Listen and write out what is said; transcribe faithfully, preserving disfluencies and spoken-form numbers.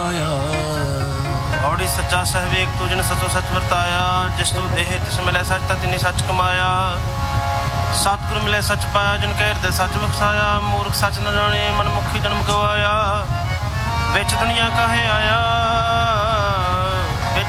ਔੜੀ ਸੱਚਾ ਸਹਿਵੇਕ ਤੂੰ ਜਿਨ ਸਚੋ ਸੱਚ ਵਰਤਾਇਆ। ਜਿਸ ਤੂੰ ਦੇਹ ਤਿਸ ਮਿਲੇ ਸੱਚ ਤਾਂ ਤਿਨੀ ਸੱਚ ਕਮਾਇਆ। ਸਤਿਗੁਰ ਮਿਲੇ ਸੱਚ ਪਾਇਆ ਜਿਨ ਕੈ ਹਿਰਦੇ ਸੱਚ ਵਖਾਇਆ। ਮੂਰਖ ਸੱਚ ਨ ਜਾਣੇ ਮਨ ਮੁਖੀ ਜਨਮ ਗਵਾਇਆ। ਵਿੱਚ ਦੁਨੀਆ ਕਾਹੇ ਆਇਆ